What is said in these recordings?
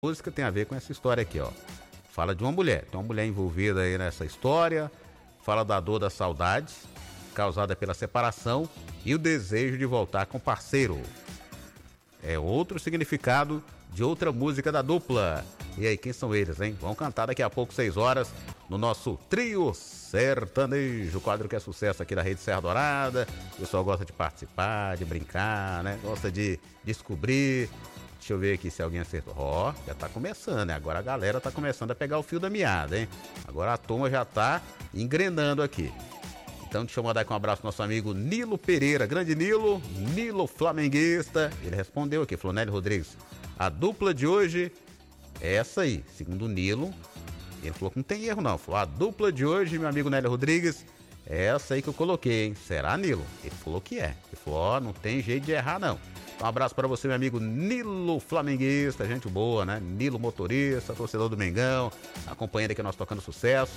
música tem a ver com essa história aqui, ó. Fala de uma mulher, tem uma mulher envolvida aí nessa história, fala da dor da saudade causada pela separação e o desejo de voltar com o parceiro. É outro significado de outra música da dupla. E aí, quem são eles, hein? Vão cantar daqui a pouco, 6 horas, no nosso Trio Sertanejo, quadro que é sucesso aqui da Rede Serra Dourada. O pessoal gosta de participar, de brincar, né? Gosta de descobrir. Deixa eu ver aqui se alguém acertou. Ó, já tá começando, né? Agora a galera tá começando a pegar o fio da meada, hein? Agora a turma já tá engrenando aqui. Então deixa eu mandar aqui um abraço pro nosso amigo Nilo Pereira. Grande Nilo, Nilo flamenguista. Ele respondeu aqui, falou: Nélio Rodrigues, a dupla de hoje é essa aí. Segundo o Nilo, ele falou que não tem erro não. Falou: a dupla de hoje, meu amigo Nélio Rodrigues, é essa aí que eu coloquei, hein? Será, Nilo? Ele falou que é. Ele falou: ó, não tem jeito de errar não. Um abraço para você, meu amigo Nilo flamenguista, gente boa, né? Nilo motorista, torcedor do Mengão, acompanhando aqui nós tocando sucesso.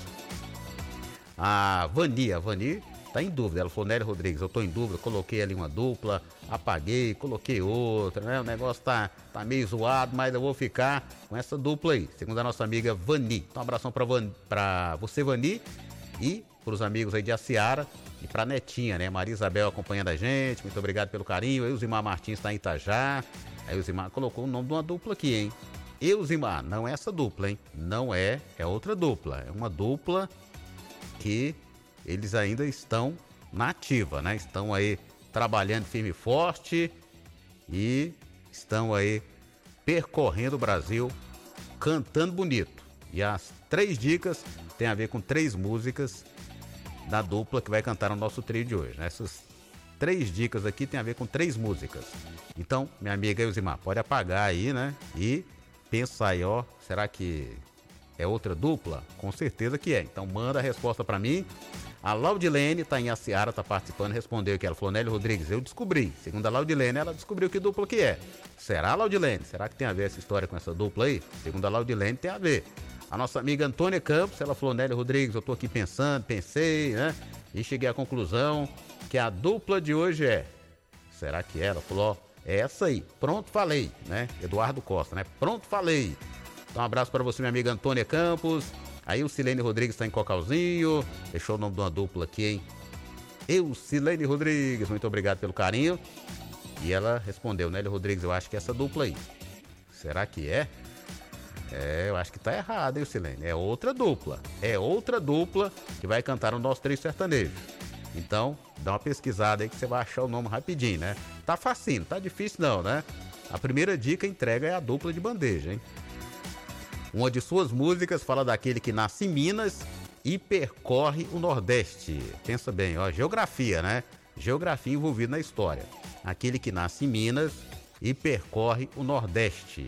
A Vani tá em dúvida. Ela falou: Nélio Rodrigues, eu tô em dúvida, coloquei ali uma dupla, apaguei, coloquei outra, né? O negócio tá meio zoado, mas eu vou ficar com essa dupla aí, segundo a nossa amiga Vani. Então um abração pra você, Vani, e pros amigos aí de Aciara e pra Netinha, né? Maria Isabel acompanhando a gente, muito obrigado pelo carinho. Eusimar Martins tá em Itajá. Aí o Eusimar colocou o nome de uma dupla aqui, hein? Eusimar, não é essa dupla, hein? Não é outra dupla. É uma dupla que eles ainda estão na ativa, né? Estão aí trabalhando firme e forte e estão aí percorrendo o Brasil, cantando bonito. E as 3 dicas tem a ver com 3 músicas da dupla que vai cantar no nosso trio de hoje, né? Essas 3 dicas aqui tem a ver com 3 músicas. Então, minha amiga Eusimar, pode apagar aí, né? E pensa aí, ó, será que é outra dupla? Com certeza que é. Então manda a resposta pra mim. A Laudilene tá em Aciara, tá participando, respondeu que ela falou: Nélio Rodrigues, eu descobri. Segundo a Laudilene, ela descobriu que dupla que é. Será, Laudilene? Será que tem a ver essa história com essa dupla aí? Segundo a Laudilene, tem a ver. A nossa amiga Antônia Campos, ela falou: Nélio Rodrigues, eu tô aqui pensei, né? E cheguei à conclusão que a dupla de hoje é. Será que é? Ela falou: ó, é essa aí. Pronto, falei, né? Eduardo Costa, né? Pronto, falei. Então um abraço para você, minha amiga Antônia Campos. Aí o Silene Rodrigues tá em Cocalzinho. Deixou o nome de uma dupla aqui, hein? Silene Rodrigues, muito obrigado pelo carinho. E ela respondeu: Nélio Rodrigues, eu acho que é essa dupla aí. Será que é? Eu acho que tá errado, hein, Silene? É outra dupla. É outra dupla que vai cantar no nosso trio sertanejo. Então, dá uma pesquisada aí que você vai achar o nome rapidinho, né? Tá facinho, tá difícil não, né? A primeira dica entrega é a dupla de bandeja, hein? Uma de suas músicas fala daquele que nasce em Minas e percorre o Nordeste. Pensa bem, ó, geografia, né? Geografia envolvida na história. Aquele que nasce em Minas e percorre o Nordeste.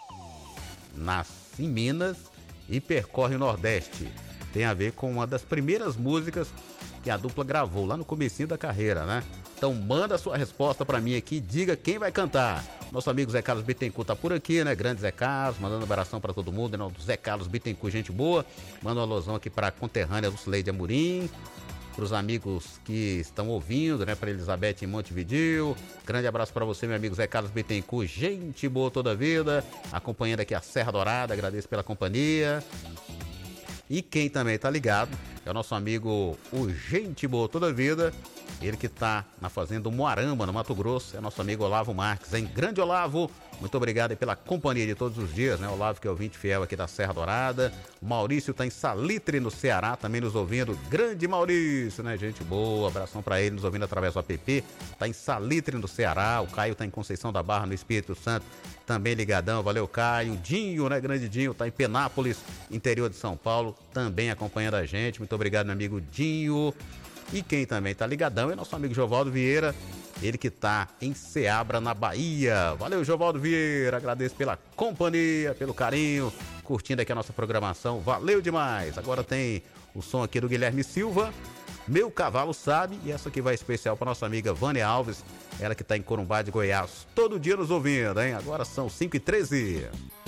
Nasce em Minas e percorre o Nordeste. Tem a ver com uma das primeiras músicas que a dupla gravou lá no comecinho da carreira, né? Então manda a sua resposta pra mim aqui, diga quem vai cantar. Nosso amigo Zé Carlos Bittencourt tá por aqui, né? Grande Zé Carlos, mandando um abração pra todo mundo, né? Zé Carlos Bittencourt, gente boa. Manda uma alusão aqui pra conterrânea Lucileide Amorim, pros amigos que estão ouvindo, né? Pra Elizabeth em Montevidéu. Grande abraço pra você, meu amigo Zé Carlos Bittencourt, gente boa toda a vida, acompanhando aqui a Serra Dourada, agradeço pela companhia. E quem também tá ligado é o nosso amigo, o Gente Boa Toda a Vida, ele que tá na fazenda Moarama, no Mato Grosso, é nosso amigo Olavo Marques, hein? Grande Olavo, muito obrigado aí pela companhia de todos os dias, né? Olavo, que é ouvinte fiel aqui da Serra Dourada. O Maurício tá em Salitre, no Ceará, também nos ouvindo. Grande Maurício, né? Gente boa, abração pra ele, nos ouvindo através do app. Tá em Salitre, no Ceará. O Caio tá em Conceição da Barra, no Espírito Santo, também ligadão. Valeu, Caio. Dinho, né? Grande Dinho, tá em Penápolis, interior de São Paulo, também acompanhando a gente. Muito obrigado, meu amigo Dinho. E quem também tá ligadão é nosso amigo Jovaldo Vieira, ele que tá em Ceabra, na Bahia. Valeu, Jovaldo Vieira, agradeço pela companhia, pelo carinho, curtindo aqui a nossa programação, valeu demais. Agora tem o som aqui do Guilherme Silva, Meu Cavalo Sabe, e essa aqui vai especial para nossa amiga Vânia Alves, ela que tá em Corumbá de Goiás, todo dia nos ouvindo, hein? Agora são 5h13.